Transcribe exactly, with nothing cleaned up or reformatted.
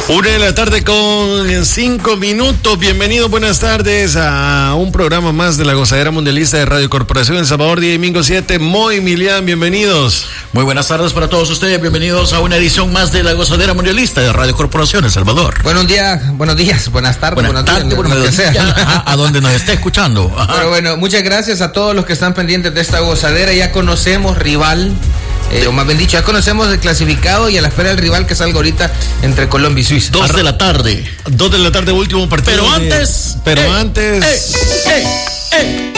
Una de la tarde con cinco minutos. Bienvenidos, buenas tardes a un programa más de la Gozadera Mundialista de Radio Corporación El Salvador, día domingo siete. Moy, Milian, bienvenidos. Muy buenas tardes para todos ustedes. Bienvenidos a una edición más de la Gozadera Mundialista de Radio Corporación El Salvador. Buenos días, buenos días, buenas tardes, buenas buenos tardes, días, buenos lo que sea. A, a donde nos esté escuchando. Ajá. Pero bueno, muchas gracias a todos los que están pendientes de esta gozadera. Ya conocemos rival. Eh, o más bien dicho, ya conocemos el clasificado y a la espera del rival que salga ahorita entre Colombia y Suiza. Dos de la tarde. Dos de la tarde, último partido. Pero de... antes. Pero eh, antes. Eh, eh, eh.